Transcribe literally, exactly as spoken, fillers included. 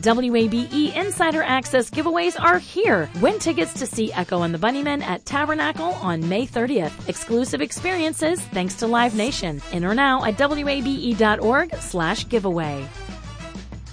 W A B E Insider Access giveaways are here. Win tickets to see Echo and the Bunnymen at Tabernacle on May thirtieth. Exclusive experiences thanks to Live Nation. Enter now at W A B E dot org slash giveaway.